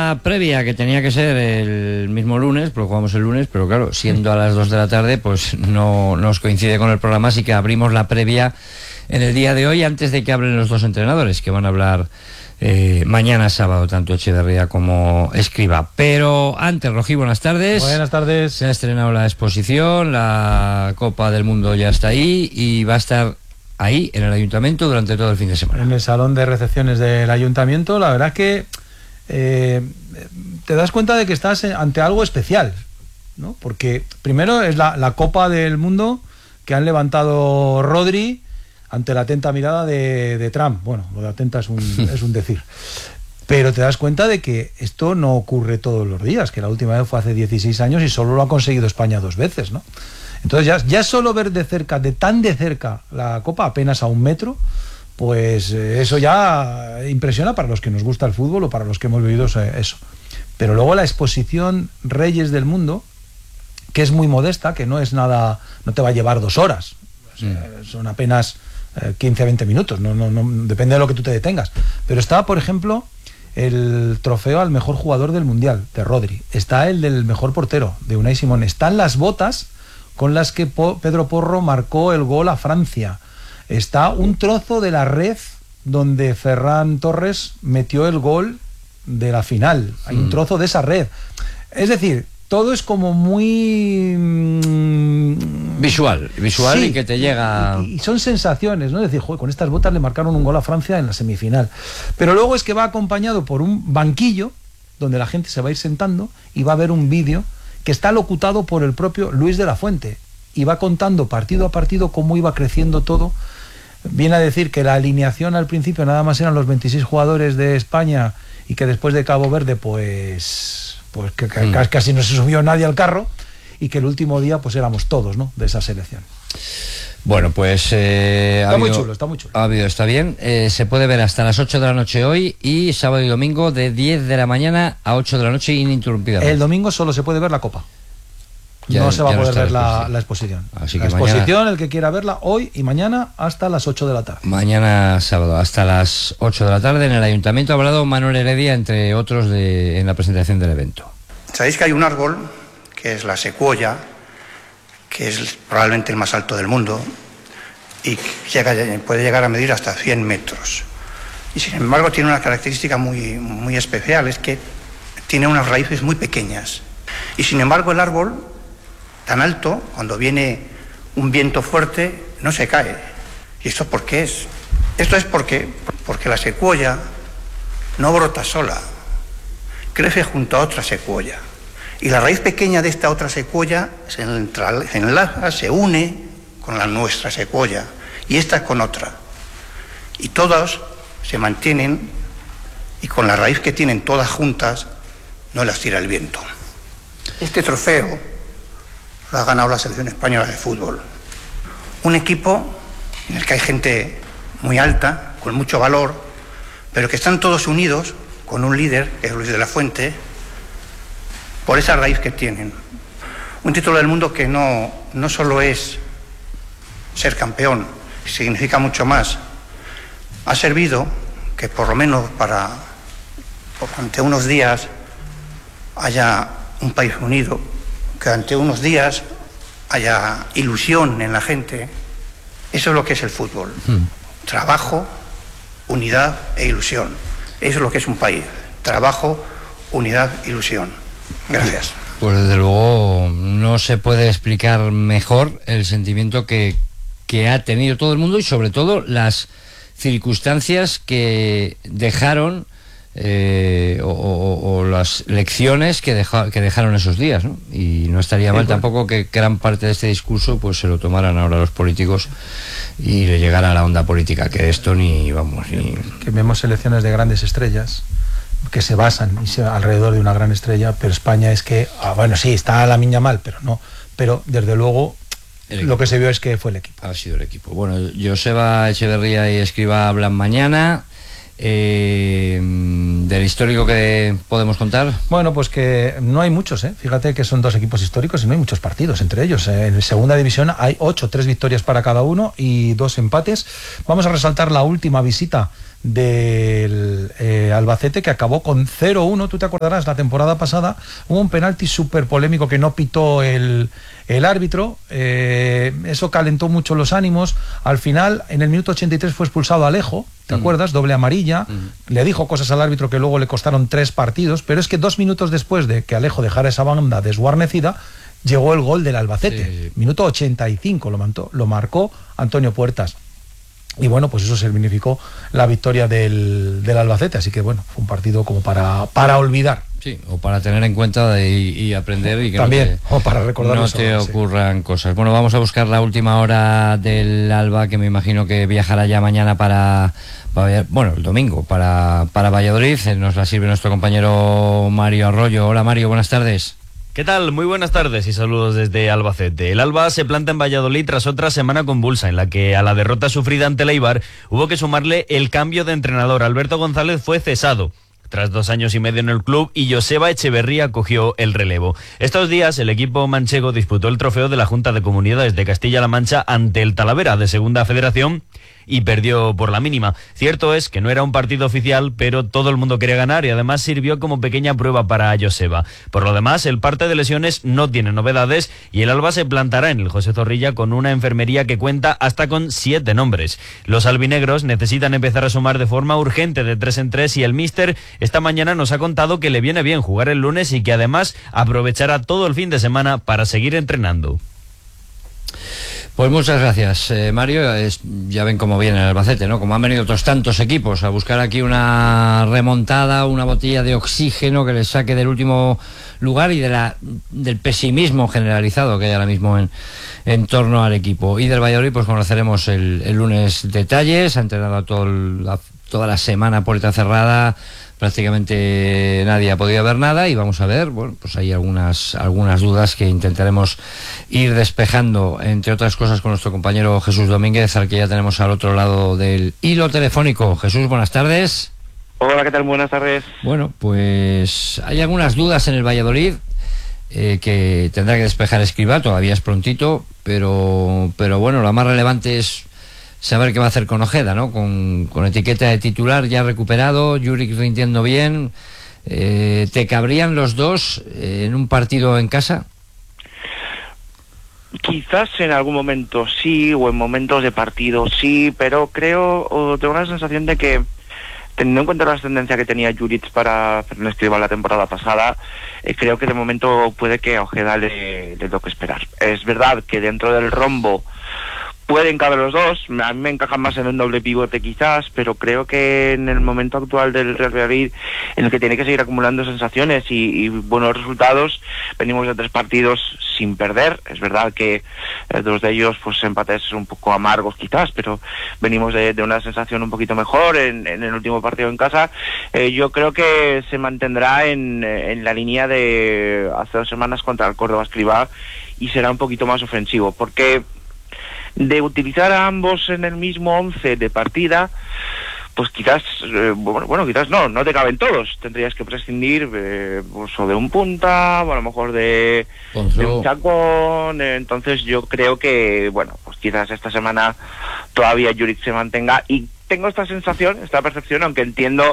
la previa, que tenía que ser el mismo lunes, porque jugamos el lunes, pero claro, siendo a las 2 de la tarde, pues no nos coincide con el programa, así que abrimos la previa en el día de hoy, antes de que hablen los dos entrenadores, que van a hablar mañana sábado, tanto Echeverría como Escribá. Pero antes, Rojí, buenas tardes. Buenas tardes. Se ha estrenado la exposición, la Copa del Mundo ya está ahí y va a estar ahí, en el Ayuntamiento, durante todo el fin de semana. En el salón de recepciones del Ayuntamiento, la verdad que te das cuenta de que estás ante algo especial, ¿no? Porque primero es la Copa del Mundo que han levantado Rodri ante la atenta mirada de Trump. Bueno, lo de atenta es un decir. Pero te das cuenta de que esto no ocurre todos los días, que la última vez fue hace 16 años y solo lo ha conseguido España 2 veces, ¿no? Entonces ya solo ver de cerca, de tan de cerca, la Copa, apenas a 1 metro, pues eso ya impresiona para los que nos gusta el fútbol o para los que hemos vivido eso. Pero luego la exposición Reyes del Mundo, que es muy modesta, que no es nada, no te va a llevar 2 horas, son apenas 15-20 minutos, no, depende de lo que tú te detengas. Pero está, por ejemplo, el trofeo al mejor jugador del Mundial, de Rodri. Está el del mejor portero, de Unai Simón. Están las botas con las que Pedro Porro marcó el gol a Francia. Está un trozo de la red donde Ferran Torres metió el gol de la final. Hay un trozo de esa red. Es decir, todo es como muy visual, sí, y que te llega. Y son sensaciones, ¿no? Es decir, joder, con estas botas le marcaron un gol a Francia en la semifinal. Pero luego es que va acompañado por un banquillo donde la gente se va a ir sentando y va a ver un vídeo que está locutado por el propio Luis de la Fuente y va contando partido a partido cómo iba creciendo todo. Viene a decir que la alineación al principio nada más eran los 26 jugadores de España y que después de Cabo Verde pues que casi no se subió nadie al carro y que el último día pues éramos todos, ¿no?, de esa selección. Bueno, pues está muy chulo. Está bien. Se puede ver hasta las 8 de la noche hoy y sábado y domingo de 10 de la mañana a 8 de la noche ininterrumpidamente. El domingo solo se puede ver la Copa. No se va a poder ver la exposición. Así que la exposición, mañana, el que quiera verla hoy y mañana hasta las 8 de la tarde. Mañana sábado hasta las 8 de la tarde en el Ayuntamiento. Ha hablado Manuel Heredia, entre otros, en la presentación del evento. Sabéis que hay un árbol que es la secuoya, que es probablemente el más alto del mundo y puede llegar a medir hasta 100 metros. Y sin embargo tiene una característica muy especial, es que tiene unas raíces muy pequeñas. Y sin embargo el árbol tan alto, cuando viene un viento fuerte, no se cae. ¿Y esto por qué es? Esto es porque la secuoya no brota sola, crece junto a otra secuoya. Y la raíz pequeña de esta otra secuoya se enlaza, se une con la nuestra secuoya, y esta con otra. Y todas se mantienen, y con la raíz que tienen todas juntas, no las tira el viento. Este trofeo lo ha ganado la selección española de fútbol. Un equipo en el que hay gente muy alta, con mucho valor, pero que están todos unidos con un líder, que es Luis de la Fuente, por esa raíz que tienen. Un título del mundo que no solo es ser campeón, significa mucho más. Ha servido que por lo menos ante unos días haya un país unido, que ante unos días haya ilusión en la gente. Eso es lo que es el fútbol. Trabajo, unidad e ilusión. Eso es lo que es un país. Trabajo, unidad, ilusión. Gracias. Pues desde luego no se puede explicar mejor el sentimiento que ha tenido todo el mundo y sobre todo las circunstancias que dejaron o las lecciones que dejaron esos días, ¿no? Y no estaría mal tampoco que gran parte de este discurso pues se lo tomaran ahora los políticos y le llegara a la onda política, que de esto ni vamos ni... Que vemos selecciones de grandes estrellas que se basan alrededor de una gran estrella, pero España es que, bueno, sí, está la miña mal, pero desde luego lo que se vio es que fue el equipo. Ha sido el equipo. Bueno, Joseba, Echeverría y Escribá hablan mañana. Del histórico que podemos contar. Bueno, pues que no hay muchos, fíjate que son 2 equipos históricos y no hay muchos partidos entre ellos. En segunda división hay 8, 3 victorias para cada uno y 2 empates. Vamos a resaltar la última visita del Albacete, que acabó con 0-1. Tú te acordarás, la temporada pasada hubo un penalti súper polémico que no pitó el árbitro, eso calentó mucho los ánimos. Al final, en el minuto 83 fue expulsado Alejo, ¿te acuerdas? Doble amarilla, le dijo cosas al árbitro que luego le costaron 3 partidos, pero es que 2 minutos después de que Alejo dejara esa banda desguarnecida, llegó el gol del Albacete. Sí. Minuto 85 lo marcó Antonio Puertas. Y bueno, pues eso significó la victoria del Albacete. Así que bueno, fue un partido como para olvidar. Sí, o para tener en cuenta y aprender y que también, o para recordar no te ocurran cosas. Bueno, vamos a buscar la última hora del Alba, que me imagino que viajará ya mañana bueno, el domingo para Valladolid. Nos la sirve nuestro compañero Mario Arroyo. Hola Mario, buenas tardes. ¿Qué tal? Muy buenas tardes y saludos desde Albacete. El Alba se planta en Valladolid tras otra semana convulsa en la que a la derrota sufrida ante el Eibar hubo que sumarle el cambio de entrenador. Alberto González fue cesado tras 2 años y medio en el club y Joseba Echeverría cogió el relevo. Estos días el equipo manchego disputó el trofeo de la Junta de Comunidades de Castilla-La Mancha ante el Talavera de Segunda Federación y perdió por la mínima. Cierto es que no era un partido oficial, pero todo el mundo quería ganar y además sirvió como pequeña prueba para Joseba. Por lo demás, el parte de lesiones no tiene novedades y el Alba se plantará en el José Zorrilla con una enfermería que cuenta hasta con 7 nombres. Los albinegros necesitan empezar a sumar de forma urgente de 3 en 3 y el míster esta mañana nos ha contado que le viene bien jugar el lunes y que además aprovechará todo el fin de semana para seguir entrenando. Pues muchas gracias, Mario. Ya ven cómo viene el Albacete, ¿no? Como han venido otros tantos equipos a buscar aquí una remontada, una botella de oxígeno que les saque del último lugar y del pesimismo generalizado que hay ahora mismo en torno al equipo. Y del Valladolid, pues conoceremos el lunes detalles. Ha entrenado toda la semana puerta cerrada. Prácticamente nadie ha podido ver nada y vamos a ver, bueno, pues hay algunas dudas que intentaremos ir despejando, entre otras cosas, con nuestro compañero Jesús Domínguez, al que ya tenemos al otro lado del hilo telefónico. Jesús, buenas tardes. Hola, ¿qué tal? Buenas tardes. Bueno, pues hay algunas dudas en el Valladolid que tendrá que despejar Escribá, todavía es prontito, pero bueno, lo más relevante es saber qué va a hacer con Ojeda, ¿no? Con etiqueta de titular ya recuperado, Juric rindiendo bien. ¿Te cabrían los dos en un partido en casa? Quizás en algún momento sí, o en momentos de partido sí, pero tengo la sensación de que, teniendo en cuenta la ascendencia que tenía Juric para Fernando Escribá la temporada pasada, creo que de momento puede que a Ojeda le toque esperar. Es verdad que dentro del rombo pueden caber los dos, a mí me encajan más en un doble pivote quizás, pero creo que en el momento actual del Real Valladolid, en el que tiene que seguir acumulando sensaciones y buenos resultados, venimos de 3 partidos sin perder. Es verdad que 2 de ellos pues empates un poco amargos quizás, pero venimos de una sensación un poquito mejor en el último partido en casa. Yo creo que se mantendrá en la línea de hace 2 semanas contra el Córdoba Escribá y será un poquito más ofensivo, porque de utilizar a ambos en el mismo 11 de partida, pues quizás, quizás no te caben todos. Tendrías que prescindir o de un punta, o a lo mejor de un Chacón. Entonces yo creo que, pues quizás esta semana todavía Juric se mantenga. Y tengo esta sensación, esta percepción, aunque entiendo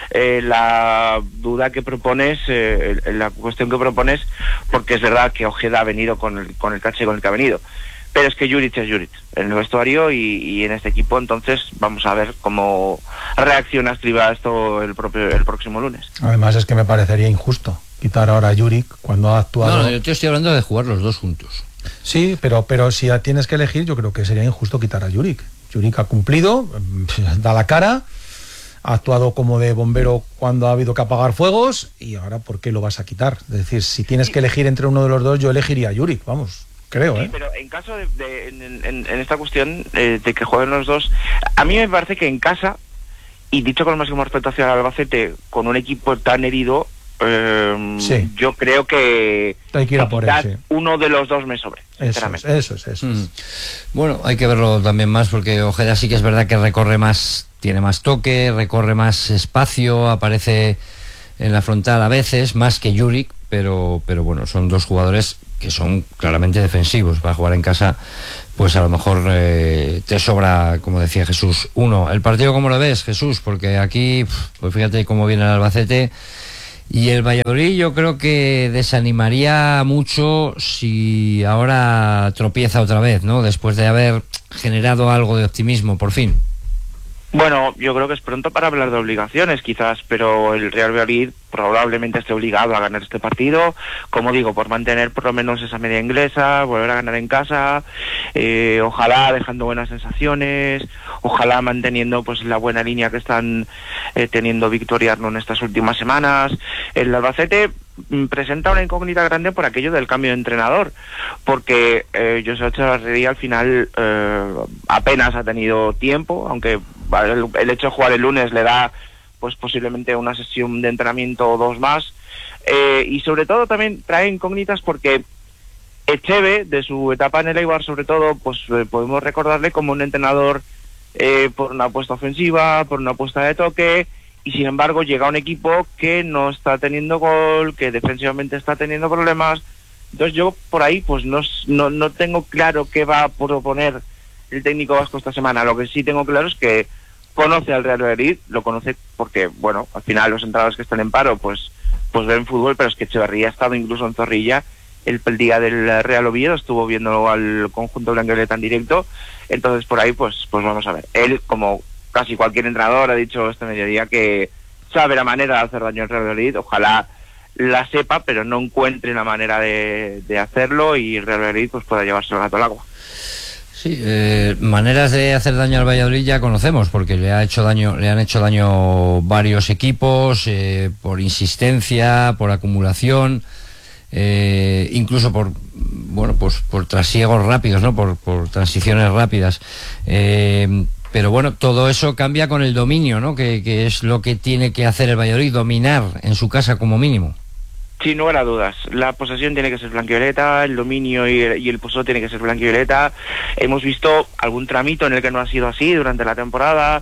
la duda que propones, la cuestión que propones, porque es verdad que Ojeda ha venido con el caché con el que ha venido. Pero es que Juric es Juric en el vestuario y en este equipo, entonces vamos a ver cómo reacciona Escribá esto el próximo lunes. Además es que me parecería injusto quitar ahora a Juric cuando ha actuado. No, yo te estoy hablando de jugar los dos juntos. Sí, pero si tienes que elegir, yo creo que sería injusto quitar a Juric. Juric ha cumplido, da la cara, ha actuado como de bombero cuando ha habido que apagar fuegos, y ahora ¿por qué lo vas a quitar? Es decir, si tienes que elegir entre uno de los dos, yo elegiría a Juric, vamos. Creo, sí, pero en caso en esta cuestión de que jueguen los dos, a mí me parece que en casa, y dicho con el máximo respeto hacia el Albacete, con un equipo tan herido, sí, yo creo que hay que ir a por él, sí. Uno de los dos me sobre, sinceramente. Eso es. Bueno, hay que verlo también más, porque Ojeda sí que es verdad que recorre más, tiene más toque, recorre más espacio, aparece en la frontal a veces, más que Juric, pero bueno, son dos jugadores que son claramente defensivos. Para jugar en casa, pues a lo mejor te sobra, como decía Jesús. ¿El partido cómo lo ves, Jesús? Porque aquí, pues fíjate cómo viene el Albacete. Y el Valladolid yo creo que desanimaría mucho si ahora tropieza otra vez, ¿no? Después de haber generado algo de optimismo, por fin. Bueno, yo creo que es pronto para hablar de obligaciones, quizás, pero el Real Valladolid probablemente esté obligado a ganar este partido, como digo, por mantener por lo menos esa media inglesa, volver a ganar en casa, ojalá dejando buenas sensaciones, ojalá manteniendo pues la buena línea que están teniendo Víctor y Arno en estas últimas semanas. El Albacete presenta una incógnita grande por aquello del cambio de entrenador, porque José Echevarría al final apenas ha tenido tiempo, aunque el hecho de jugar el lunes le da pues posiblemente una sesión de entrenamiento o dos más, y sobre todo también trae incógnitas porque Echeve, de su etapa en el Eibar sobre todo, pues podemos recordarle como un entrenador por una apuesta ofensiva, por una apuesta de toque, y sin embargo llega a un equipo que no está teniendo gol, que defensivamente está teniendo problemas. Entonces yo por ahí pues no tengo claro qué va a proponer el técnico vasco esta semana. Lo que sí tengo claro es que conoce al Real Madrid, lo conoce porque, bueno, al final los entrenadores que están en paro pues ven fútbol, pero es que Echevarría ha estado incluso en Zorrilla el día del Real Oviedo, estuvo viendo al conjunto blanquivioleta en directo. Entonces por ahí pues vamos a ver. Él, como casi cualquier entrenador, ha dicho este mediodía que sabe la manera de hacer daño al Real Madrid, ojalá la sepa, pero no encuentre una manera de hacerlo y el Real Madrid pues pueda llevarse el gato al agua. Sí, maneras de hacer daño al Valladolid ya conocemos, porque le han hecho daño varios equipos, por insistencia, por acumulación, incluso por trasiegos rápidos, ¿no? Por transiciones rápidas. Pero bueno, todo eso cambia con el dominio, ¿no? Que es lo que tiene que hacer el Valladolid, dominar en su casa como mínimo. Sin lugar a dudas, la posesión tiene que ser blanquivioleta, el dominio y el pozo tiene que ser blanquivioleta. Hemos visto algún tramito en el que no ha sido así durante la temporada.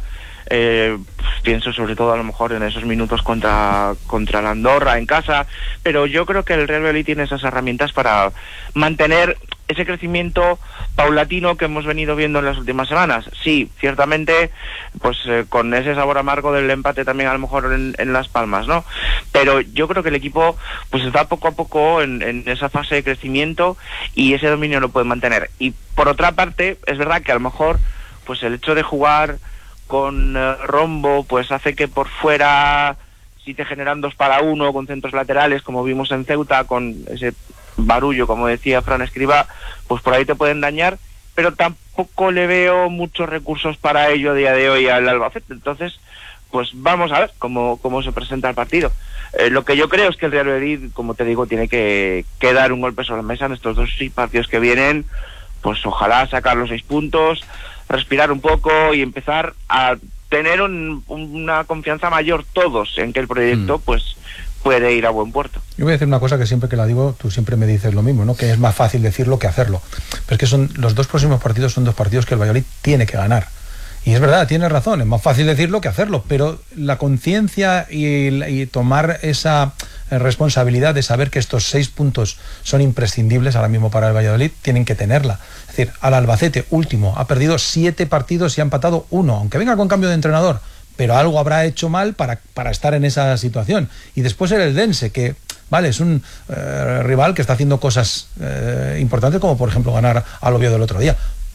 Pienso sobre todo a lo mejor en esos minutos contra la Andorra en casa, pero yo creo que el Real Valladolid tiene esas herramientas para mantener ese crecimiento paulatino que hemos venido viendo en las últimas semanas. Sí, ciertamente, pues con ese sabor amargo del empate también a lo mejor en Las Palmas, ¿no? Pero yo creo que el equipo pues está poco a poco en esa fase de crecimiento y ese dominio lo puede mantener. Y por otra parte, es verdad que a lo mejor pues el hecho de jugar con rombo pues hace que por fuera, si te generan 2 para 1 con centros laterales, como vimos en Ceuta, con ese barullo, como decía Fran Escribá, pues por ahí te pueden dañar, pero tampoco le veo muchos recursos para ello a día de hoy al Albacete. Entonces, pues vamos a ver cómo se presenta el partido. Lo que yo creo es que el Real Madrid, como te digo, tiene que dar un golpe sobre la mesa en estos 2 partidos que vienen, pues ojalá sacar los 6 puntos, respirar un poco y empezar a tener una confianza mayor todos en que el proyecto pues puede ir a buen puerto. Yo voy a decir una cosa que siempre que la digo, tú siempre me dices lo mismo, ¿no? Que es más fácil decirlo que hacerlo. Pero es que los 2 próximos partidos son 2 partidos que el Valladolid tiene que ganar. Y es verdad, tienes razón, es más fácil decirlo que hacerlo, pero la conciencia y tomar esa responsabilidad de saber que estos 6 puntos son imprescindibles ahora mismo para el Valladolid, tienen que tenerla. Es decir, al Albacete, último, ha perdido 7 partidos y ha empatado 1, aunque venga con cambio de entrenador, pero algo habrá hecho mal para estar en esa situación. Y después el Eldense, que vale, es un rival que está haciendo cosas importantes, como por ejemplo ganar al Oviedo el otro día,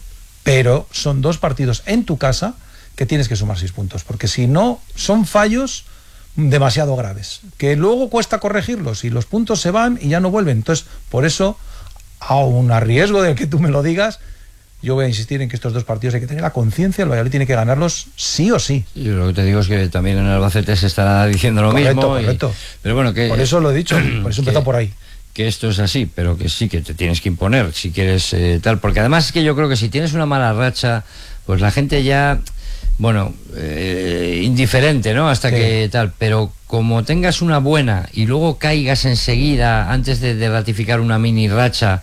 pero son 2 partidos en tu casa que tienes que sumar 6 puntos, porque si no, son fallos demasiado graves, que luego cuesta corregirlos y los puntos se van y ya no vuelven. Entonces, por eso, aun a riesgo de que tú me lo digas, yo voy a insistir en que estos 2 partidos hay que tener la conciencia, el Valladolid tiene que ganarlos sí o sí. Yo lo que te digo es que también en el Albacete se estará diciendo lo mismo. Correcto. Pero bueno, que por eso lo he dicho, por eso he empezado por ahí. Que esto es así, pero que sí que te tienes que imponer si quieres tal, porque además es que yo creo que si tienes una mala racha, pues la gente ya, bueno, indiferente, ¿no? Hasta que tal, pero como tengas una buena y luego caigas enseguida antes de ratificar una mini racha,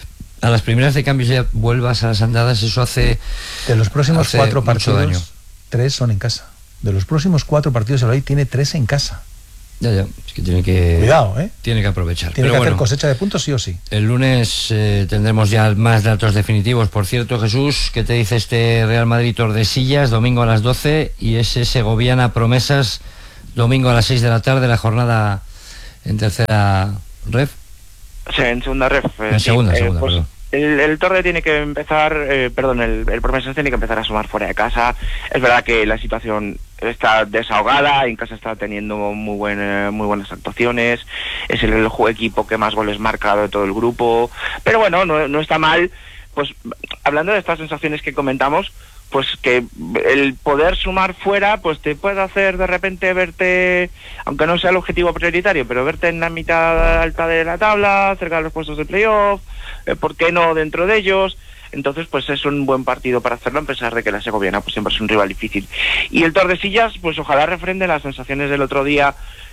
a las primeras de cambios ya vuelvas a las andadas, eso hace... De los próximos 4 partidos, daño. 3 son en casa. De los próximos 4 partidos el Valladolid tiene 3 en casa. Ya, es que tiene que... Cuidado, Tiene que aprovechar. Tiene que hacer cosecha de puntos sí o sí. El lunes tendremos ya más datos definitivos. Por cierto, Jesús, ¿qué te dice este Real Madrid Tordesillas? Domingo a las 12 y ese Segoviana Promesas, domingo a las 6 de la tarde, la jornada en tercera ref. Sí, en segunda ref. En segunda, pues, perdón. El Torre tiene que empezar, el Promesas tiene que empezar a sumar fuera de casa. Es verdad que la situación está desahogada, en casa está teniendo muy buenas actuaciones, es el equipo que más goles marca de todo el grupo, pero bueno, no está mal. Pues hablando de estas sensaciones que comentamos, pues que el poder sumar fuera pues te puede hacer de repente verte, aunque no sea el objetivo prioritario, pero verte en la mitad alta de la tabla, cerca de los puestos de playoff, ¿por qué no dentro de ellos? Entonces pues es un buen partido para hacerlo, a pesar de que la Segoviana pues siempre es un rival difícil. Y el Tordesillas pues ojalá refrende las sensaciones del otro día,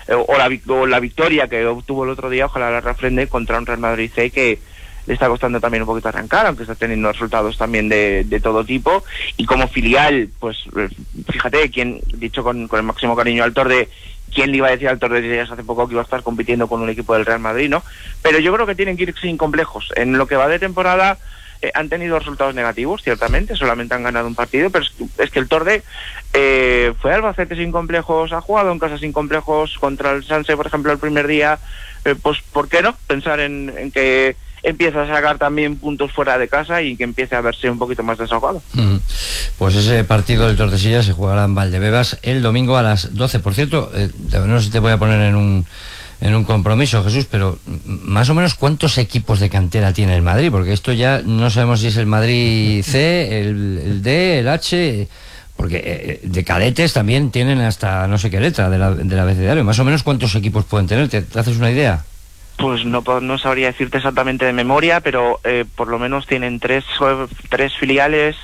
o la victoria que obtuvo el otro día, ojalá la refrende contra un Real Madrid C que le está costando también un poquito arrancar, aunque está teniendo resultados también de todo tipo. Y como filial, pues fíjate, dicho con el máximo cariño al Torde, ¿quién le iba a decir al Tordesillas hace poco que iba a estar compitiendo con un equipo del Real Madrid, no? Pero yo creo que tienen que ir sin complejos. En lo que va de temporada han tenido resultados negativos, ciertamente, solamente han ganado un partido, pero es que el Torde fue a Albacete sin complejos, ha jugado en casa sin complejos contra el Sanse, por ejemplo, el primer día. Pues ¿por qué no pensar en que empieza a sacar también puntos fuera de casa y que empiece a verse un poquito más desahogado? Pues ese partido del Tordesillas se jugará en Valdebebas el domingo a las 12. Por cierto, no sé si te voy a poner en un compromiso, Jesús, pero más o menos ¿cuántos equipos de cantera tiene el Madrid? Porque esto ya no sabemos si es el Madrid C, el D, el H, porque de cadetes también tienen hasta no sé qué letra del abecedario. Más o menos ¿cuántos equipos pueden tener? ¿Te haces una idea? Pues no sabría decirte exactamente de memoria, pero por lo menos tienen dos filiales,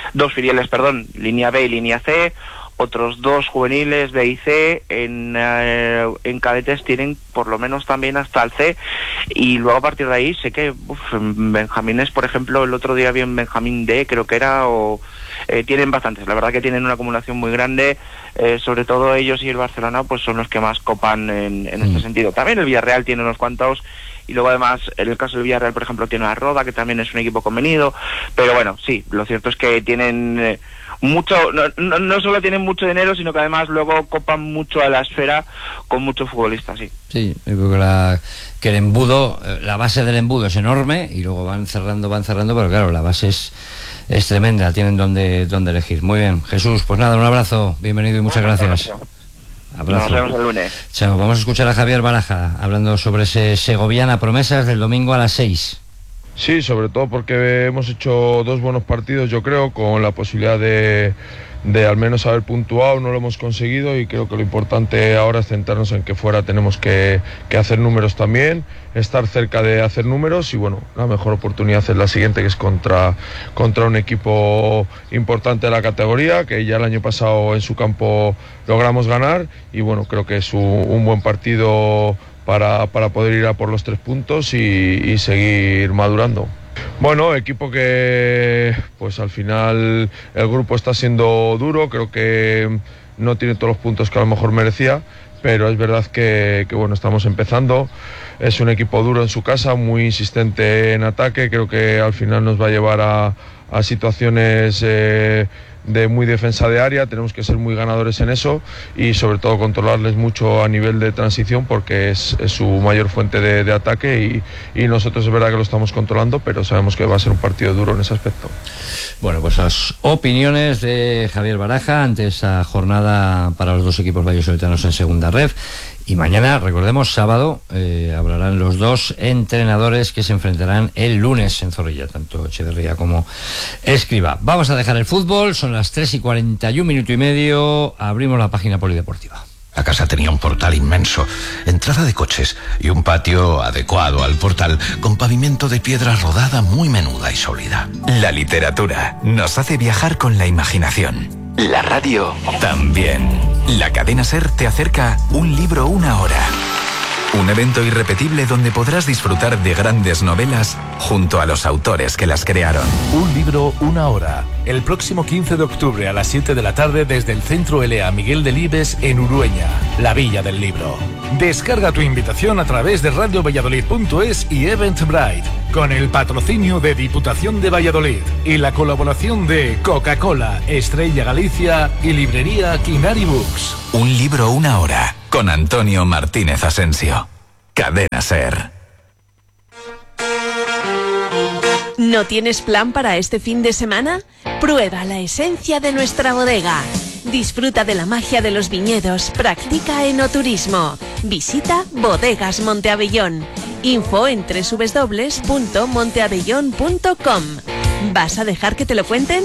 línea B y línea C, otros dos juveniles B y C, en cadetes tienen por lo menos también hasta el C, y luego a partir de ahí sé que en Benjamines, por ejemplo, el otro día vi en Benjamín D, creo que era, tienen bastantes, la verdad que tienen una acumulación muy grande, sobre todo ellos y el Barcelona pues son los que más copan en este sentido. También el Villarreal tiene unos cuantos, y luego además en el caso del Villarreal, por ejemplo, tiene a Roda, que también es un equipo convenido, pero bueno, sí, lo cierto es que tienen mucho, no solo tienen mucho dinero, sino que además luego copan mucho a la esfera con muchos futbolistas, sí. Sí, yo creo que el embudo, la base del embudo es enorme y luego van cerrando, pero claro, la base es tremenda, tienen donde elegir. Muy bien, Jesús, pues nada, un abrazo, bienvenido y muchas gracias. Abrazo. Nos vemos el lunes. Chao, vamos a escuchar a Javier Baraja hablando sobre ese Segoviana Promesas del domingo a las 6. Sí, sobre todo porque hemos hecho dos buenos partidos, yo creo, con la posibilidad de al menos haber puntuado. No lo hemos conseguido y creo que lo importante ahora es centrarnos en que fuera tenemos que hacer números también, estar cerca de hacer números, y bueno, la mejor oportunidad es la siguiente, que es contra un equipo importante de la categoría, que ya el año pasado en su campo logramos ganar, y bueno, creo que es un buen partido para poder ir a por los 3 puntos y seguir madurando. Bueno, equipo que pues al final el grupo está siendo duro, creo que no tiene todos los puntos que a lo mejor merecía, pero es verdad que bueno, estamos empezando. Es un equipo duro en su casa, muy insistente en ataque, creo que al final nos va a llevar a situaciones de muy defensa de área. Tenemos que ser muy ganadores en eso y sobre todo controlarles mucho a nivel de transición, porque es su mayor fuente de ataque, y nosotros es verdad que lo estamos controlando, pero sabemos que va a ser un partido duro en ese aspecto. Bueno, pues las opiniones de Javier Baraja ante esa jornada para los dos equipos vallisoletanos en segunda ref. Y mañana, recordemos, sábado, hablarán los dos entrenadores que se enfrentarán el lunes en Zorrilla, tanto Echeverría como Escribá. Vamos a dejar el fútbol, son las 3:41, minuto y medio, abrimos la página polideportiva. La casa tenía un portal inmenso, entrada de coches y un patio adecuado al portal, con pavimento de piedra rodada muy menuda y sólida. La literatura nos hace viajar con la imaginación. La radio también. La cadena SER te acerca un libro una hora. Un evento irrepetible donde podrás disfrutar de grandes novelas junto a los autores que las crearon. Un libro, una hora. El próximo 15 de octubre a las 7 de la tarde desde el Centro Elea Miguel Delibes en Urueña, la Villa del Libro. Descarga tu invitación a través de radiovalladolid.es y Eventbrite, con el patrocinio de Diputación de Valladolid y la colaboración de Coca-Cola, Estrella Galicia y Librería Quinari Books. Un libro, una hora, con Antonio Martínez Asensio. Cadena SER. ¿No tienes plan para este fin de semana? Prueba la esencia de nuestra bodega. Disfruta de la magia de los viñedos, practica enoturismo. Visita Bodegas Monteabellón. Info en www.monteabellón.com. ¿Vas a dejar que te lo cuenten?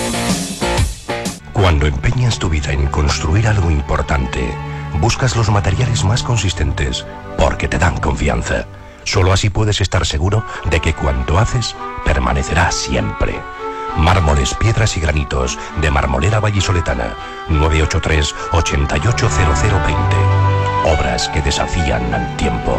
Cuando empeñas tu vida en construir algo importante, buscas los materiales más consistentes porque te dan confianza. Solo así puedes estar seguro de que cuanto haces permanecerá siempre. Mármoles, piedras y granitos de Marmolera Vallisoletana. 983 880020. Obras que desafían al tiempo.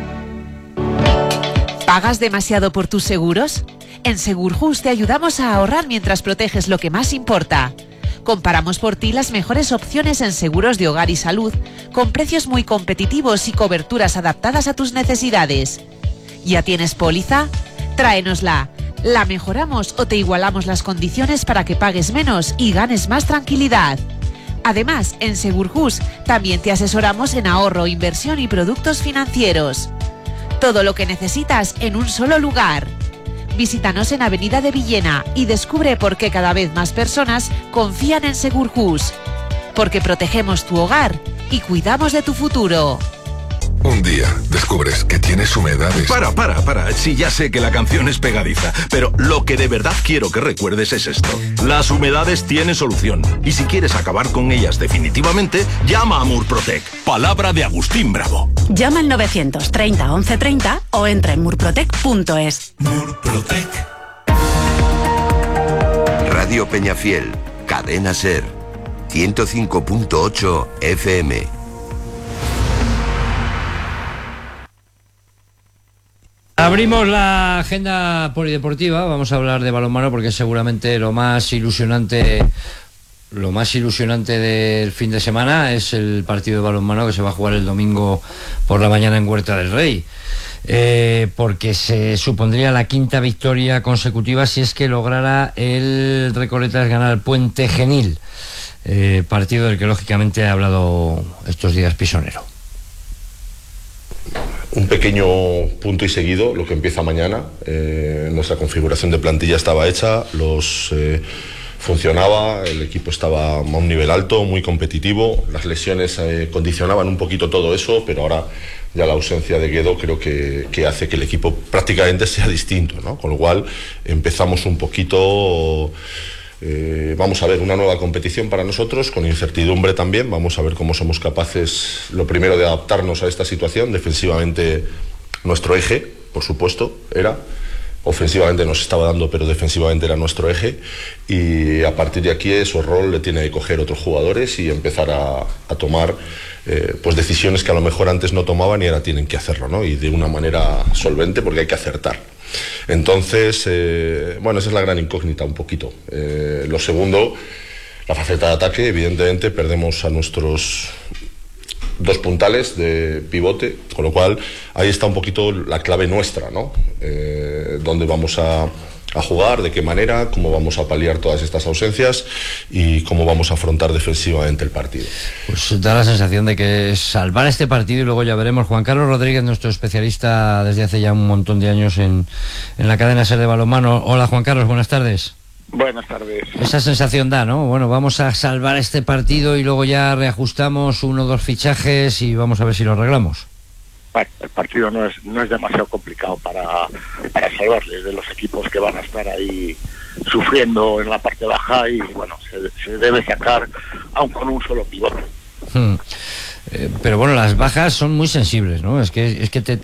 ¿Pagas demasiado por tus seguros? En Segurjus te ayudamos a ahorrar mientras proteges lo que más importa. Comparamos por ti las mejores opciones en seguros de hogar y salud, con precios muy competitivos y coberturas adaptadas a tus necesidades. ¿Ya tienes póliza? Tráenosla. La mejoramos o te igualamos las condiciones para que pagues menos y ganes más tranquilidad. Además, en Segurjus también te asesoramos en ahorro, inversión y productos financieros. Todo lo que necesitas en un solo lugar. Visítanos en Avenida de Villena y descubre por qué cada vez más personas confían en Segurjus. Porque protegemos tu hogar y cuidamos de tu futuro. Un día descubres que tienes humedades. Para. Sí, ya sé que la canción es pegadiza, pero lo que de verdad quiero que recuerdes es esto. Las humedades tienen solución. Y si quieres acabar con ellas definitivamente, llama a Murprotec. Palabra de Agustín Bravo. Llama al 930 1130 o entra en murprotec.es. Murprotec. Radio Peñafiel, Cadena SER, 105.8 FM. Abrimos la agenda polideportiva, vamos a hablar de balonmano porque es seguramente lo más ilusionante del fin de semana es el partido de balonmano que se va a jugar el domingo por la mañana en Huerta del Rey, porque se supondría la quinta victoria consecutiva si es que lograra el Recoletas ganar el Puente Genil, partido del que lógicamente ha hablado estos días Pisonero. Un pequeño punto y seguido, lo que empieza mañana. Nuestra configuración de plantilla estaba hecha, funcionaba, el equipo estaba a un nivel alto, muy competitivo. Las lesiones condicionaban un poquito todo eso, pero ahora ya la ausencia de Guedo creo que hace que el equipo prácticamente sea distinto, ¿no? Con lo cual empezamos un poquito... vamos a ver una nueva competición para nosotros, con incertidumbre también. Vamos a ver cómo somos capaces, lo primero, de adaptarnos a esta situación. Defensivamente, nuestro eje, por supuesto, era. Ofensivamente nos estaba dando, pero defensivamente era nuestro eje. Y a partir de aquí, su rol le tiene que coger otros jugadores y empezar a tomar pues decisiones que a lo mejor antes no tomaban y ahora tienen que hacerlo, ¿no? Y de una manera solvente, porque hay que acertar. Entonces, bueno, esa es la gran incógnita un poquito. Lo segundo, la faceta de ataque. Evidentemente perdemos a nuestros dos puntales de pivote, con lo cual ahí está un poquito la clave nuestra, ¿no? Dónde vamos a jugar, de qué manera, cómo vamos a paliar todas estas ausencias y cómo vamos a afrontar defensivamente el partido. Pues da la sensación de que salvar este partido y luego ya veremos. Juan Carlos Rodríguez, nuestro especialista desde hace ya un montón de años en la cadena SER de balonmano. Hola Juan Carlos, buenas tardes. Buenas tardes. Esa sensación da, ¿no? Bueno, vamos a salvar este partido y luego ya reajustamos 1 o 2 fichajes y vamos a ver si lo arreglamos. Bueno, el partido no es demasiado complicado para salvarle, de los equipos que van a estar ahí sufriendo en la parte baja, y bueno, se debe sacar aun con un solo pivote. Pero bueno, las bajas son muy sensibles, ¿no? Es que te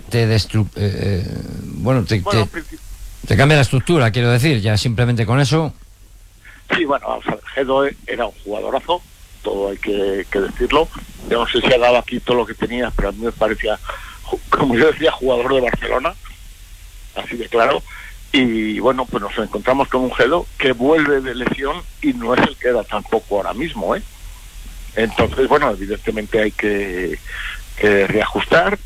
cambia la estructura, quiero decir, ya simplemente con eso. Sí, bueno, vamos a ver, Gedo era un jugadorazo, todo hay que decirlo. Yo no sé si ha dado aquí todo lo que tenía, pero a mí me parecía como yo decía, jugador de Barcelona, así de claro. Y bueno, pues nos encontramos con un Gedo que vuelve de lesión y no es el que era tampoco ahora mismo, ¿eh? Entonces, bueno, evidentemente hay que reajustar.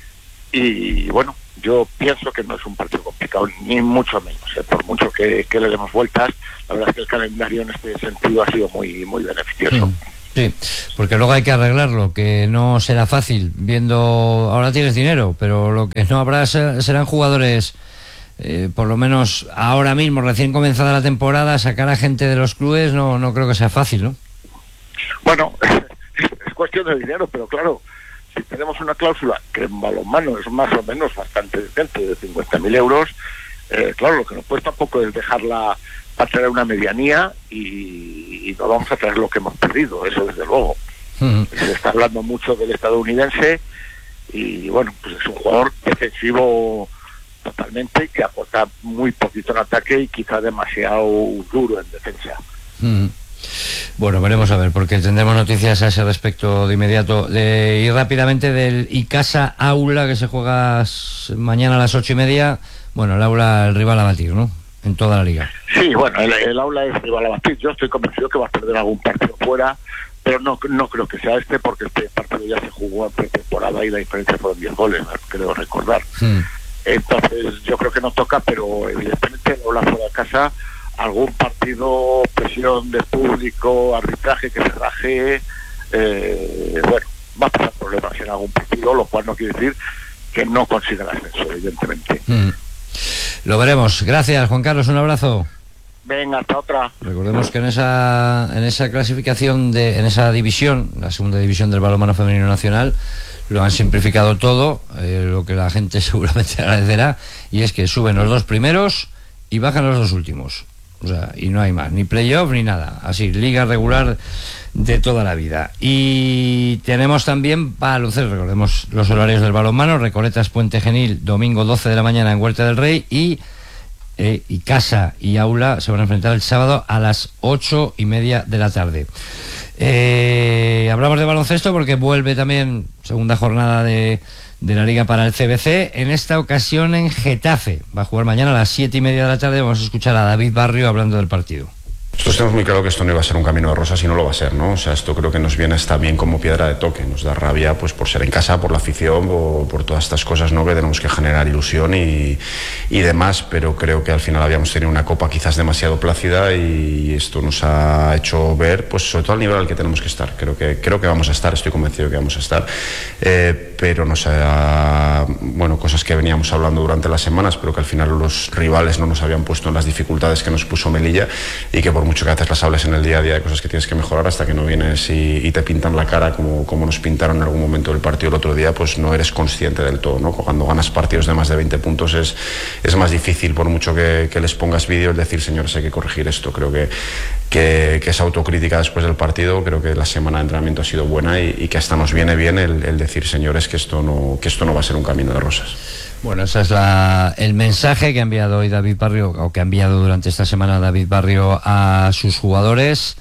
Y bueno, yo pienso que no es un partido complicado, ni mucho menos, por mucho que le demos vueltas. La verdad es que el calendario en este sentido ha sido muy, muy beneficioso. Sí, porque luego hay que arreglarlo, que no será fácil, viendo, ahora tienes dinero, pero lo que no habrá serán jugadores, por lo menos ahora mismo, recién comenzada la temporada, sacar a gente de los clubes no creo que sea fácil, ¿no? Bueno, es cuestión de dinero, pero claro, si tenemos una cláusula que en balonmano es más o menos bastante decente, de 50.000 euros, claro, lo que nos cuesta tampoco es dejarla para traer una medianía y no vamos a traer lo que hemos perdido, eso desde luego. Se está hablando mucho del estadounidense y bueno, pues es un jugador defensivo totalmente, que aporta muy poquito en ataque y quizá demasiado duro en defensa. Bueno, veremos a ver, porque tendremos noticias a ese respecto de inmediato. Y rápidamente del Icasa Aula, que se juega mañana a las 8:30. Bueno, el Aula, el rival a batir, ¿no? En toda la liga. Sí, bueno, el Aula es rival a batir. Yo estoy convencido que va a perder algún partido fuera, pero no creo que sea este, porque este partido ya se jugó en pretemporada y la diferencia fueron 10 goles, creo recordar. Entonces yo creo que no toca, pero evidentemente el Aula fuera de casa, algún partido, presión de público, arbitraje que se rajee, bueno, va a pasar problemas en algún partido, lo cual no quiere decir que no consiga el ascenso, evidentemente. Lo veremos. Gracias, Juan Carlos, un abrazo. Venga, hasta otra. Recordemos que en esa clasificación, en esa división, la segunda división del balonmano femenino nacional, lo han simplificado todo, lo que la gente seguramente agradecerá, y es que suben los dos primeros y bajan los dos últimos. O sea, y no hay más, ni playoff ni nada. Así, liga regular de toda la vida. Y tenemos también baloncesto, recordemos los horarios del balonmano: Recoletas Puente Genil, domingo 12 de la mañana en Huerta del Rey, y Casa y Aula se van a enfrentar el sábado a las 8:30 de la tarde. Hablamos de baloncesto porque vuelve también segunda jornada de la liga para el CBC, en esta ocasión en Getafe. Va a jugar mañana a las 7:30 de la tarde. Vamos a escuchar a David Barrio hablando del partido. Nosotros tenemos muy claro que esto no iba a ser un camino de rosas y no lo va a ser, ¿no? O sea, esto creo que nos viene hasta bien como piedra de toque. Nos da rabia pues por ser en casa, por la afición, por todas estas cosas, ¿no? Que tenemos que generar ilusión y demás, pero creo que al final habíamos tenido una copa quizás demasiado plácida y esto nos ha hecho ver, pues sobre todo al nivel al que tenemos que estar. Creo que vamos a estar, estoy convencido que vamos a estar, pero nos ha, bueno, cosas que veníamos hablando durante las semanas, pero que al final los rivales no nos habían puesto en las dificultades que nos puso Melilla, y que por mucho que haces las hables en el día a día de cosas que tienes que mejorar, hasta que no vienes y te pintan la cara como nos pintaron en algún momento del partido el otro día, pues no eres consciente del todo, ¿no? Cuando ganas partidos de más de 20 puntos es más difícil, por mucho que les pongas vídeo, el decir, señores, hay que corregir esto. Creo que esa autocrítica después del partido, creo que la semana de entrenamiento ha sido buena y que hasta nos viene bien el decir, señores, que esto no va a ser un camino de rosas. Bueno, ese es el mensaje que ha enviado hoy David Barrio, o que ha enviado durante esta semana David Barrio a sus jugadores.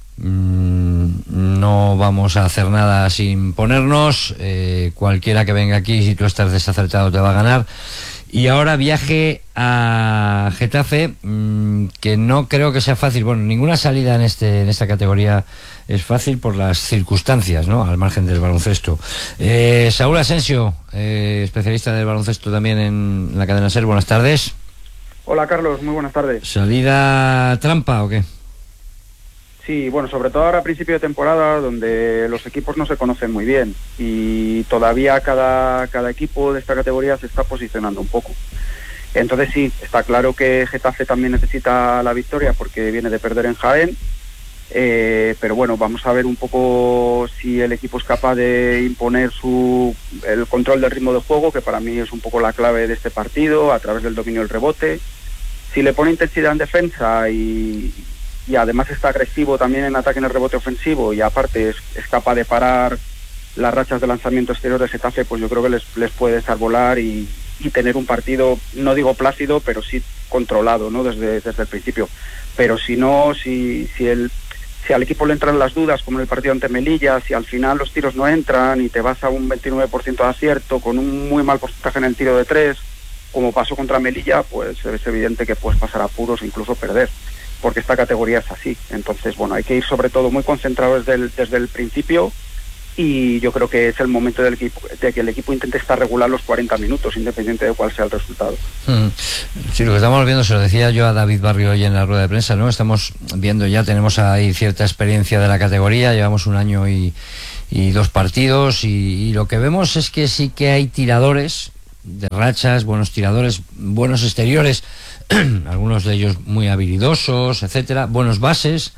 No vamos a hacer nada sin ponernos. Cualquiera que venga aquí, si tú estás desacertado, te va a ganar. Y ahora viaje a Getafe, que no creo que sea fácil. Bueno, ninguna salida en esta categoría es fácil por las circunstancias, ¿no? Al margen del baloncesto. Saúl Asensio, especialista del baloncesto también en la cadena SER, buenas tardes. Hola Carlos, muy buenas tardes. ¿Salida trampa o qué? Sí, bueno, sobre todo ahora a principio de temporada, donde los equipos no se conocen muy bien y todavía cada equipo de esta categoría se está posicionando un poco. Entonces sí, está claro que Getafe también necesita la victoria porque viene de perder en Jaén, pero bueno, vamos a ver un poco si el equipo es capaz de imponer el control del ritmo de juego, que para mí es un poco la clave de este partido, a través del dominio del rebote. Si le pone intensidad en defensa y además está agresivo también en ataque en el rebote ofensivo, y aparte es capaz de parar las rachas de lanzamiento exterior de Getafe, pues yo creo que les puede desarbolar y tener un partido, no digo plácido, pero sí controlado, ¿no? Desde el principio. Pero si no, si si al equipo le entran las dudas, como en el partido ante Melilla, si al final los tiros no entran y te vas a un 29% de acierto con un muy mal porcentaje en el tiro de 3, como pasó contra Melilla, pues es evidente que puedes pasar apuros e incluso perder, porque esta categoría es así. Entonces, bueno, hay que ir sobre todo muy concentrados desde el principio, y yo creo que es el momento de que el equipo intente estar regular los 40 minutos, independiente de cuál sea el resultado. Sí, lo que estamos viendo, se lo decía yo a David Barrio hoy en la rueda de prensa, ¿no? Estamos viendo ya, tenemos ahí cierta experiencia de la categoría, llevamos un año y 2 partidos, y lo que vemos es que sí que hay tiradores de rachas, buenos tiradores, buenos exteriores, algunos de ellos muy habilidosos, etcétera, buenos bases,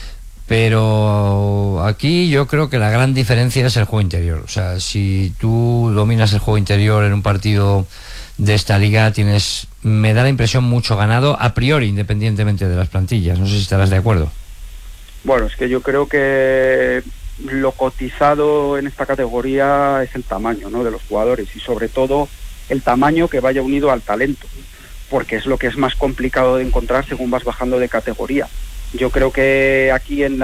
pero aquí yo creo que la gran diferencia es el juego interior. O sea, si tú dominas el juego interior en un partido de esta liga, me da la impresión, mucho ganado a priori, independientemente de las plantillas. No sé si estarás de acuerdo. Bueno, es que yo creo que lo cotizado en esta categoría es el tamaño, ¿no?, de los jugadores, y sobre todo el tamaño que vaya unido al talento, porque es lo que es más complicado de encontrar según vas bajando de categoría. Yo creo que aquí en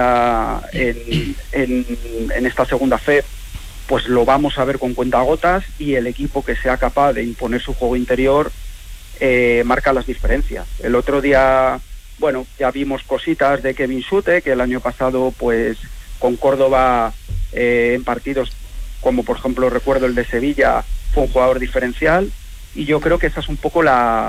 esta segunda FEP, pues lo vamos a ver con cuentagotas, y el equipo que sea capaz de imponer su juego interior marca las diferencias. El otro día, bueno, ya vimos cositas de Kevin Schute, que el año pasado pues con Córdoba en partidos como por ejemplo recuerdo el de Sevilla, fue un jugador diferencial, y yo creo que esa es un poco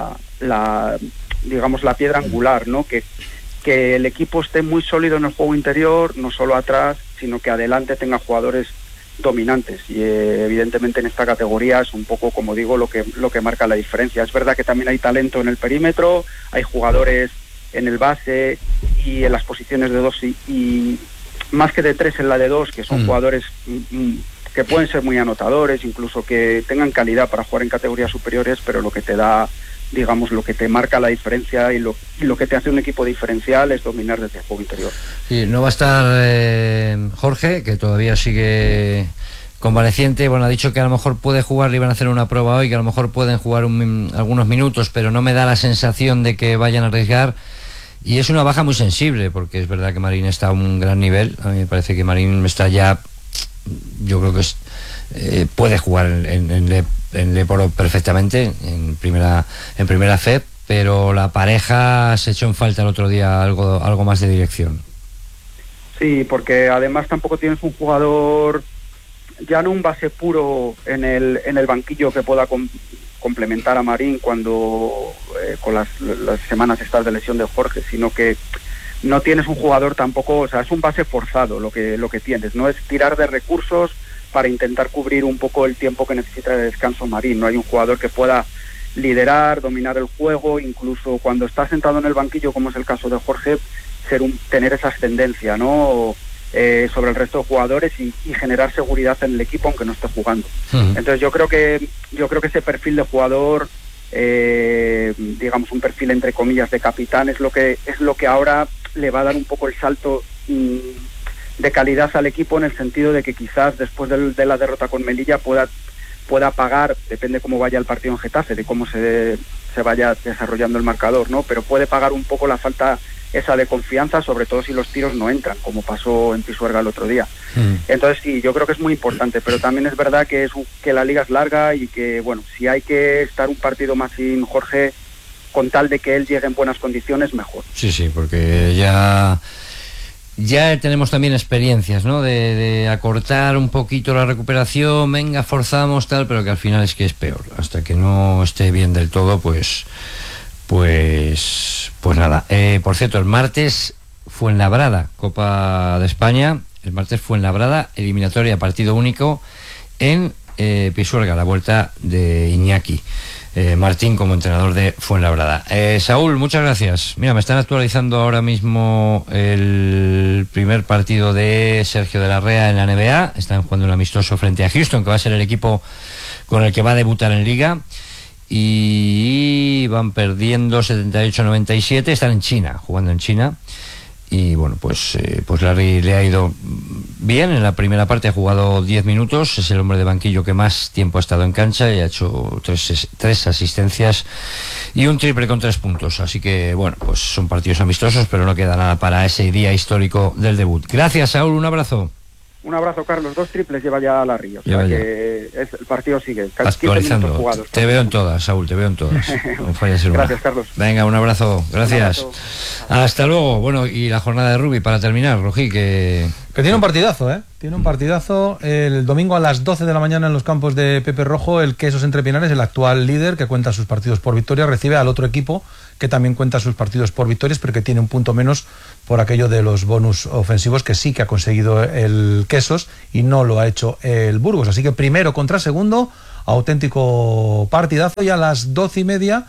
digamos la piedra angular, ¿no? Que el equipo esté muy sólido en el juego interior, no solo atrás, sino que adelante tenga jugadores dominantes, y evidentemente en esta categoría es un poco, como digo, lo que marca la diferencia. Es verdad que también hay talento en el perímetro, hay jugadores en el base y en las posiciones de 2 y más que de 3 en la de 2, que son jugadores que pueden ser muy anotadores, incluso que tengan calidad para jugar en categorías superiores, pero lo que te da, digamos, lo que te marca la diferencia y lo que te hace un equipo diferencial es dominar desde el juego interior. Sí, no va a estar Jorge, que todavía sigue convaleciente. Bueno, ha dicho que a lo mejor puede jugar, le iban a hacer una prueba hoy, que a lo mejor pueden jugar algunos minutos, pero no me da la sensación de que vayan a arriesgar. Y es una baja muy sensible, porque es verdad que Marín está a un gran nivel. A mí me parece que Marín está ya, yo creo que puede jugar en Leporo perfectamente, en primera FEP, pero la pareja se echó en falta el otro día algo más de dirección. Sí, porque además tampoco tienes un jugador, ya no un base puro en el banquillo que pueda complementar a Marín cuando con las semanas estas de lesión de Jorge, sino que no tienes un jugador tampoco, o sea, es un base forzado lo que tienes, no es tirar de recursos para intentar cubrir un poco el tiempo que necesita de descanso Marín. No hay un jugador que pueda liderar, dominar el juego, incluso cuando está sentado en el banquillo, como es el caso de Jorge, tener esa ascendencia, ¿no?, sobre el resto de jugadores y generar seguridad en el equipo aunque no esté jugando. Entonces yo creo que ese perfil de jugador, digamos un perfil entre comillas de capitán, es lo que ahora le va a dar un poco el salto de calidad al equipo, en el sentido de que quizás después de la derrota con Melilla pueda pagar, depende cómo vaya el partido en Getafe, de cómo se vaya desarrollando el marcador, ¿no? Pero puede pagar un poco la falta esa de confianza, sobre todo si los tiros no entran, como pasó en Pisuerga el otro día. Entonces sí, yo creo que es muy importante, pero también es verdad que la liga es larga y que, bueno, si hay que estar un partido más sin Jorge, con tal de que él llegue en buenas condiciones, mejor. Sí, porque ya tenemos también experiencias, ¿no?, de acortar un poquito la recuperación, venga, forzamos tal, pero que al final es que es peor. Hasta que no esté bien del todo, pues nada. Por cierto, el martes Fuenlabrada, Copa de España, el martes Fuenlabrada, eliminatoria, partido único en Pisuerga, la vuelta de Iñaki Martín como entrenador de Fuenlabrada. Saúl, muchas gracias. Mira, me están actualizando ahora mismo el primer partido de Sergio de la Rea en la NBA. Están jugando un amistoso frente a Houston, que va a ser el equipo con el que va a debutar en Liga, y van perdiendo 78-97. Están en China, jugando en China, Y bueno, pues Larry le ha ido bien. En la primera parte ha jugado 10 minutos, es el hombre de banquillo que más tiempo ha estado en cancha y ha hecho tres asistencias y un triple con 3 puntos. Así que bueno, pues son partidos amistosos, pero no queda nada para ese día histórico del debut. Gracias, Saúl, un abrazo. Un abrazo, Carlos. 2 triples lleva ya Larry. O sea que el partido sigue. Actualizando. Te veo en todas, Saúl, te veo en todas. No falles en una. Gracias, Carlos. Venga, un abrazo. Gracias. Un abrazo. Hasta luego. Bueno, y la jornada de rugby para terminar, Rojí, que tiene un partidazo, ¿eh? Tiene un partidazo. El domingo a las 12 de la mañana en los campos de Pepe Rojo, el Quesos Entre Pinares, el actual líder que cuenta sus partidos por victoria, recibe al otro equipo que también cuenta sus partidos por victorias, pero que tiene un punto menos por aquello de los bonus ofensivos que sí que ha conseguido el Quesos y no lo ha hecho el Burgos. Así que primero contra segundo, auténtico partidazo, y a las 12:30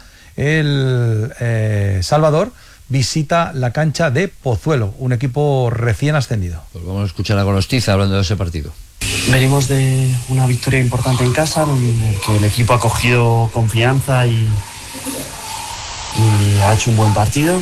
el Salvador visita la cancha de Pozuelo, un equipo recién ascendido. Pues vamos a escuchar a Golostiza hablando de ese partido. Venimos de una victoria importante en casa, en el que el equipo ha cogido confianza y ha hecho un buen partido.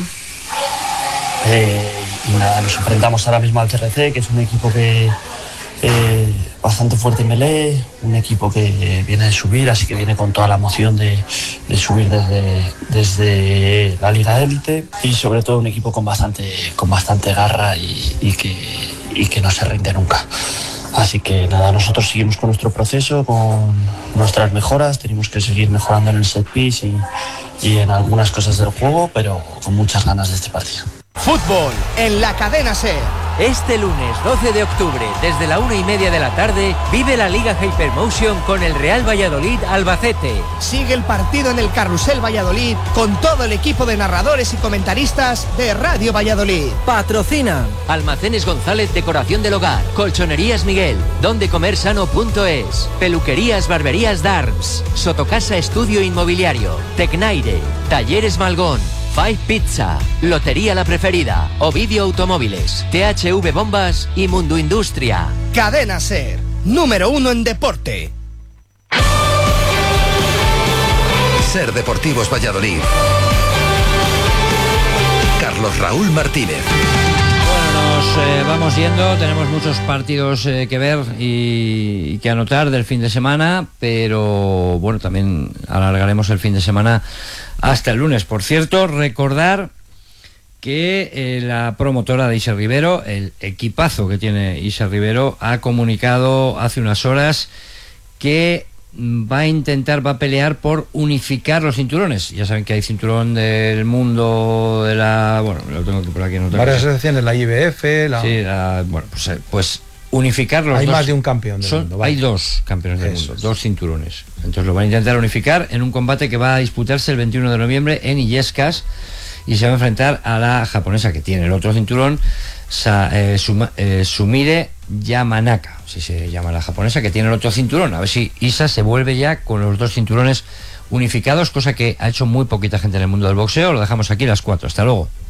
Y nada, nos enfrentamos ahora mismo al CRC, que es un equipo que bastante fuerte en melee, un equipo que viene de subir, así que viene con toda la emoción de subir desde la Liga Élite, y sobre todo un equipo con bastante garra y que no se rinde nunca. Así que nada, nosotros seguimos con nuestro proceso, con nuestras mejoras. Tenemos que seguir mejorando en el set piece y en algunas cosas del juego, pero con muchas ganas de este partido. Fútbol en la cadena SER. Este lunes 12 de octubre, desde la 1:30 de la tarde, vive la Liga Hypermotion con el Real Valladolid Albacete. Sigue el partido en el Carrusel Valladolid con todo el equipo de narradores y comentaristas de Radio Valladolid. Patrocinan Almacenes González Decoración del Hogar, Colchonerías Miguel, dondecomersano.es, Peluquerías Barberías Darms, Sotocasa Estudio Inmobiliario, Tecnaire, Talleres Malgón, Five Pizza, Lotería La Preferida, Ovidio Automóviles, THV Bombas y Mundo Industria. Cadena SER, número 1 en deporte. SER Deportivos Valladolid. Carlos Raúl Martínez. Bueno, nos vamos yendo, tenemos muchos partidos que ver y que anotar del fin de semana, pero bueno, también alargaremos el fin de semana hasta el lunes. Por cierto, recordar que la promotora de Isa Rivero, el equipazo que tiene Isa Rivero, ha comunicado hace unas horas que va a pelear por unificar los cinturones. Ya saben que hay cinturón del mundo de la... Bueno, lo tengo aquí por aquí. No varias asociaciones, la IBF, Sí, bueno, pues unificarlos. Hay más de un campeón del mundo. Hay 2 campeones del mundo, 2 cinturones. Entonces lo van a intentar unificar en un combate que va a disputarse el 21 de noviembre en Illescas, y se va a enfrentar a la japonesa que tiene el otro cinturón, Sumire Yamanaka, si se llama la japonesa, que tiene el otro cinturón. A ver si Isa se vuelve ya con los 2 cinturones unificados, cosa que ha hecho muy poquita gente en el mundo del boxeo. Lo dejamos aquí a las 4. Hasta luego.